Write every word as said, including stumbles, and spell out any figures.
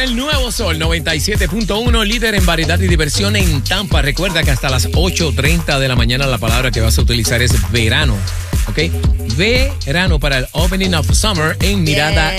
el nuevo Sol noventa y siete punto uno, líder en variedad y diversión en Tampa. Recuerda que hasta las ocho treinta de la mañana la palabra que vas a utilizar es verano. ¿Ok? Verano para el Opening of Summer en Mirada